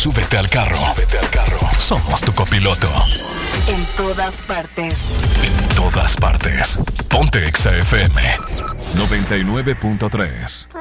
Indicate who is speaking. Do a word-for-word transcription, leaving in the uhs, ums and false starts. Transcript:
Speaker 1: Súbete al carro. Súbete al carro. Somos tu copiloto.
Speaker 2: En todas partes.
Speaker 1: En todas partes. Ponte Exa F M noventa y nueve punto tres.